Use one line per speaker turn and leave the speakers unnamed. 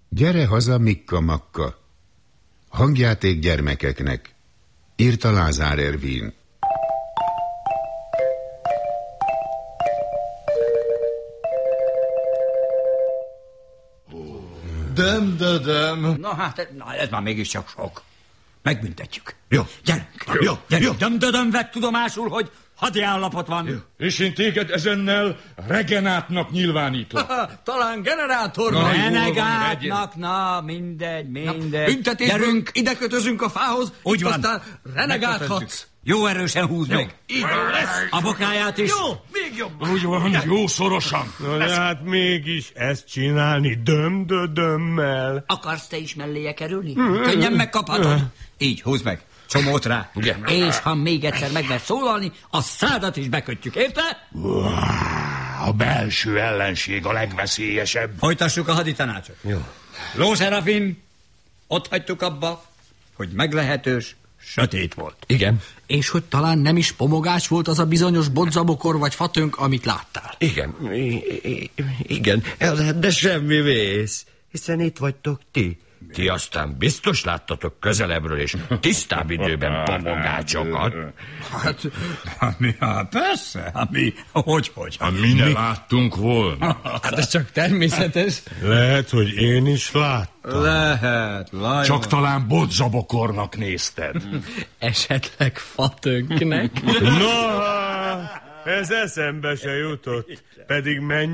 Gyere haza, Mikka-Makka. Hangjáték gyermekeknek. Írta Lázár Ervin.
Döm.
Na hát, ez már mégiscsak sok. Megbüntetjük.
Jó.
Gyerünk. Döm vett tudomásul, hogy hadi állapot van. Jó.
És én téged ezennel regenátnak nyilvánítlak.
Talán generátor.
Renegátnak, na, mindegy.
Büntetésből ide kötözünk a fához,
úgy van.
Aztán renegáthatsz.
Jó erősen húzd meg.
Így lesz.
A bokáját is.
Jó, még jobban.
Úgy van, jó szorosan.
Na, de hát mégis ezt csinálni dömmel.
Akarsz te is melléje kerülni? Könnyen megkaphatod. Így, húzd meg. Csomót rá.
Igen.
És ha még egyszer megmersz szólalni, a szádat is bekötjük, érte?
A belső ellenség a legveszélyesebb.
Folytassuk a haditanácsot.
Jó.
Ló Serafin, ott hagytuk abba, hogy meglehetős sötét volt.
Igen.
És hogy talán nem is pomogás volt az a bizonyos bodzabokor vagy fatönk, amit láttál.
Igen, de semmi vész, hiszen itt vagytok ti. Ti aztán biztos láttatok közelebbről és tisztább időben pomogácsokat.
Hát persze, hogy.
Mi ne láttunk volna.
Hát ez csak természetes.
Lehet, hogy én is láttam.
Lehet, Lajos.
Csak talán bodzabokornak nézted.
Esetleg fatönknek.
Na, ez eszembe se jutott. Pedig mennyi